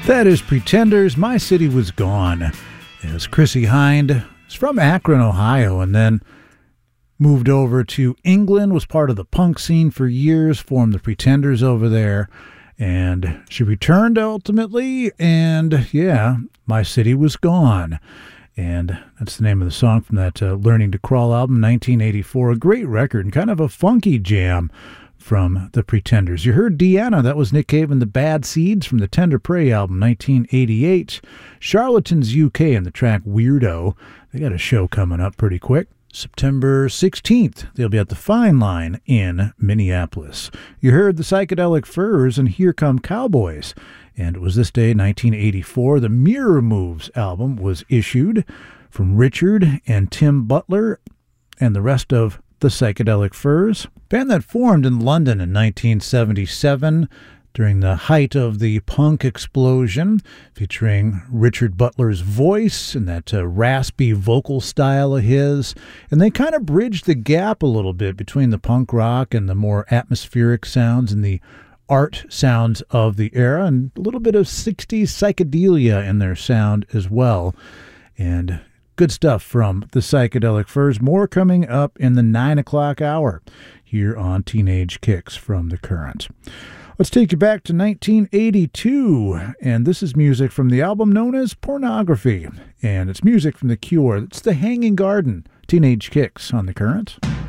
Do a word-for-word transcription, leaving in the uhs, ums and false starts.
That is Pretenders, My City Was Gone. It was Chrissie Hynde. It's from Akron, Ohio, and then moved over to England, was part of the punk scene for years, formed the Pretenders over there, and she returned ultimately, and yeah, My City Was Gone. And that's the name of the song from that uh, Learning to Crawl album, nineteen eighty-four. A great record and kind of a funky jam from the Pretenders. You heard Deanna, that was Nick Cave and the Bad Seeds from the Tender Prey album, nineteen eighty-eight. Charlatans U K and the track Weirdo. They got a show coming up pretty quick. September sixteenth, they'll be at the Fine Line in Minneapolis. You heard the Psychedelic Furs and Here Come Cowboys. And it was this day, nineteen eighty-four, the Mirror Moves album was issued from Richard and Tim Butler and the rest of the Psychedelic Furs. Band that formed in London in nineteen seventy-seven during the height of the punk explosion, featuring Richard Butler's voice and that uh, raspy vocal style of his. And they kind of bridged the gap a little bit between the punk rock and the more atmospheric sounds and the art sounds of the era, and a little bit of sixties psychedelia in their sound as well. And good stuff from the Psychedelic Furs. More coming up in the nine o'clock hour here on Teenage Kicks from the Current. Let's take you back to nineteen eighty-two, and this is music from the album known as Pornography, and it's music from The Cure. It's The Hanging Garden. Teenage Kicks on the Current.